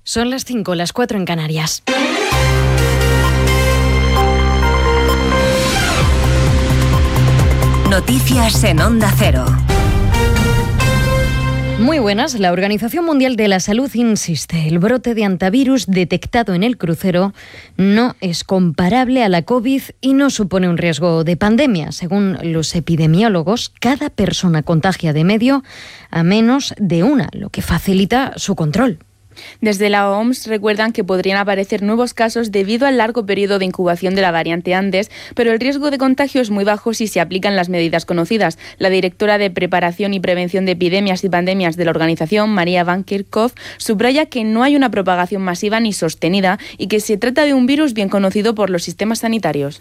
Son las 5, las 4 en Canarias. Noticias en Onda Cero. Muy buenas. La Organización Mundial de la Salud insiste, el brote de hantavirus detectado en el crucero no es comparable a la COVID y no supone un riesgo de pandemia. Según los epidemiólogos, cada persona contagia de medio a menos de una, lo que facilita su control. Desde la OMS recuerdan que podrían aparecer nuevos casos debido al largo periodo de incubación de la variante Andes, pero el riesgo de contagio es muy bajo si se aplican las medidas conocidas. La directora de Preparación y Prevención de Epidemias y Pandemias de la organización, María Van Kerkhove, subraya que no hay una propagación masiva ni sostenida y que se trata de un virus bien conocido por los sistemas sanitarios.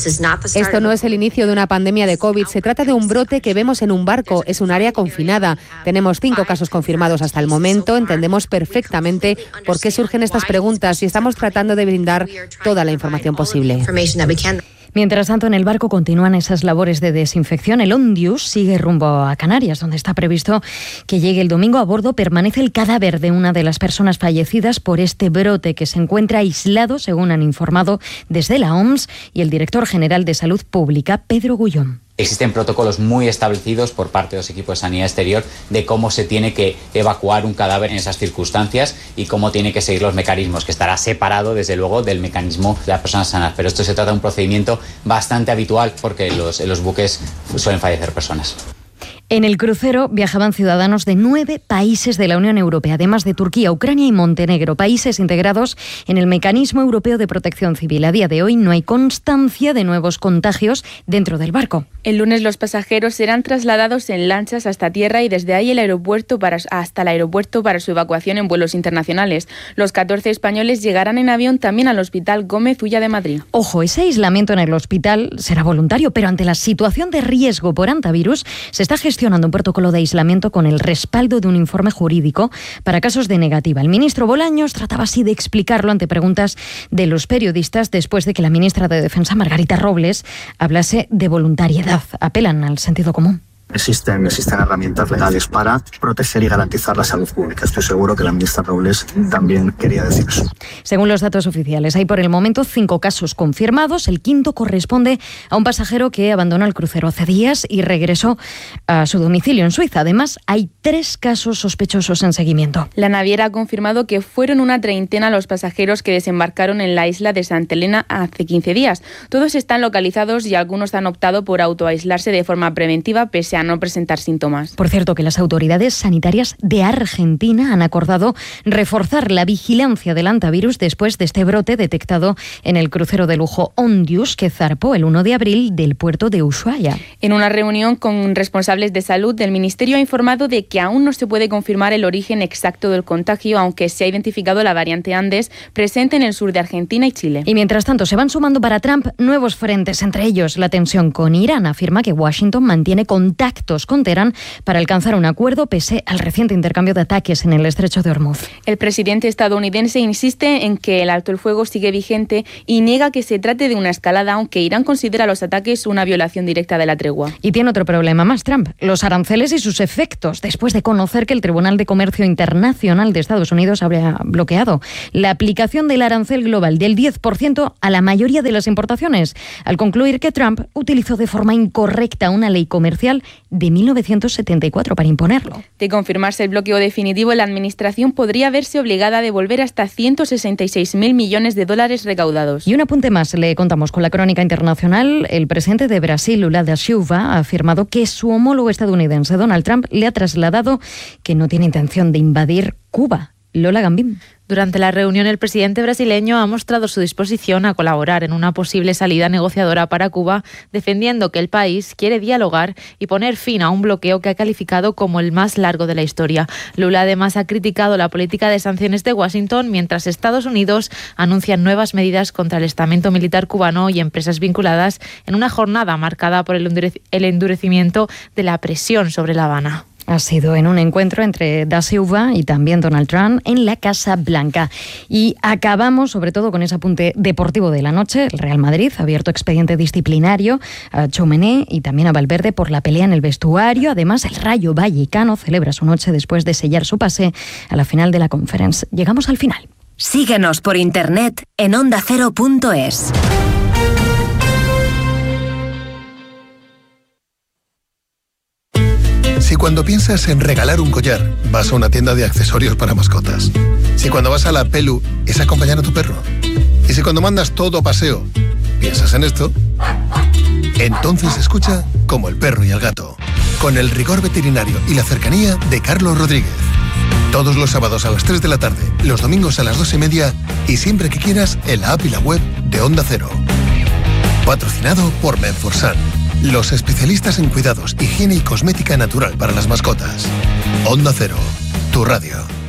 Esto no es el inicio de una pandemia de COVID, se trata de un brote que vemos en un barco, es un área confinada. Tenemos 5 casos confirmados hasta el momento, entendemos perfectamente por qué surgen estas preguntas y estamos tratando de brindar toda la información posible. Mientras tanto, en el barco continúan esas labores de desinfección. El Ondius sigue rumbo a Canarias, donde está previsto que llegue el domingo. A bordo permanece el cadáver de una de las personas fallecidas por este brote, que se encuentra aislado, según han informado desde la OMS y el director general de Salud Pública, Pedro Gullón. Existen protocolos muy establecidos por parte de los equipos de sanidad exterior de cómo se tiene que evacuar un cadáver en esas circunstancias y cómo tiene que seguir los mecanismos, que estará separado, desde luego, del mecanismo de las personas sanas. Pero esto se trata de un procedimiento bastante habitual porque en los buques suelen fallecer personas. En el crucero viajaban ciudadanos de 9 países de la Unión Europea, además de Turquía, Ucrania y Montenegro, países integrados en el Mecanismo Europeo de Protección Civil. A día de hoy no hay constancia de nuevos contagios dentro del barco. El lunes los pasajeros serán trasladados en lanchas hasta tierra y desde ahí hasta el aeropuerto para su evacuación en vuelos internacionales. Los 14 españoles llegarán en avión también al Hospital Gómez Ulla de Madrid. Ojo, ese aislamiento en el hospital será voluntario, pero ante la situación de riesgo por hantavirus se está gestionando un protocolo de aislamiento con el respaldo de un informe jurídico para casos de negativa. El ministro Bolaños trataba así de explicarlo ante preguntas de los periodistas después de que la ministra de Defensa, Margarita Robles, hablase de voluntariedad. Apelan al sentido común. Existen herramientas legales para proteger y garantizar la salud pública. Estoy seguro que la ministra Robles también quería decir eso. Según los datos oficiales, hay por el momento 5 casos confirmados. El quinto corresponde a un pasajero que abandonó el crucero hace días y regresó a su domicilio en Suiza. Además, hay 3 casos sospechosos en seguimiento. La naviera ha confirmado que fueron una treintena los pasajeros que desembarcaron en la isla de Santa Elena hace 15 días. Todos están localizados y algunos han optado por autoaislarse de forma preventiva pese a no presentar síntomas. Por cierto, que las autoridades sanitarias de Argentina han acordado reforzar la vigilancia del hantavirus después de este brote detectado en el crucero de lujo Ondius, que zarpó el 1 de abril del puerto de Ushuaia. En una reunión con responsables de salud, el Ministerio ha informado de que aún no se puede confirmar el origen exacto del contagio, aunque se ha identificado la variante Andes presente en el sur de Argentina y Chile. Y mientras tanto, se van sumando para Trump nuevos frentes, entre ellos la tensión con Irán. Afirma que Washington mantiene contactos con Teherán para alcanzar un acuerdo pese al reciente intercambio de ataques en el estrecho de Hormuz. El presidente estadounidense insiste en que el alto el fuego sigue vigente y niega que se trate de una escalada, aunque Irán considera los ataques una violación directa de la tregua. Y tiene otro problema más Trump, los aranceles y sus efectos, después de conocer que el Tribunal de Comercio Internacional de Estados Unidos habría bloqueado la aplicación del arancel global del 10% a la mayoría de las importaciones, al concluir que Trump utilizó de forma incorrecta una ley comercial de 1974 para imponerlo. De confirmarse el bloqueo definitivo, la Administración podría verse obligada a devolver hasta 166.000 millones de dólares recaudados. Y un apunte más, le contamos con la crónica internacional. El presidente de Brasil, Lula da Silva, ha afirmado que su homólogo estadounidense, Donald Trump, le ha trasladado que no tiene intención de invadir Cuba. Lola Gambín. Durante la reunión, el presidente brasileño ha mostrado su disposición a colaborar en una posible salida negociadora para Cuba, defendiendo que el país quiere dialogar y poner fin a un bloqueo que ha calificado como el más largo de la historia. Lula además ha criticado la política de sanciones de Washington, mientras Estados Unidos anuncia nuevas medidas contra el estamento militar cubano y empresas vinculadas en una jornada marcada por el endurecimiento de la presión sobre La Habana. Ha sido en un encuentro entre Da Silva y también Donald Trump en la Casa Blanca. Y acabamos sobre todo con ese apunte deportivo de la noche. El Real Madrid ha abierto expediente disciplinario a Tchouaméni y también a Valverde por la pelea en el vestuario. Además, el Rayo Vallecano celebra su noche después de sellar su pase a la final de la Conference. Llegamos al final. Síguenos por internet en ondacero.es. Si cuando piensas en regalar un collar, vas a una tienda de accesorios para mascotas. Si cuando vas a la Pelu, es acompañar a tu perro. Y si cuando mandas todo a paseo, piensas en esto, entonces escucha Como el perro y el gato, con el rigor veterinario y la cercanía de Carlos Rodríguez. Todos los sábados a las 3 de la tarde, los domingos a las 2:30 y siempre que quieras en la app y la web de Onda Cero. Patrocinado por Menforsan, los especialistas en cuidados, higiene y cosmética natural para las mascotas. Onda Cero, tu radio.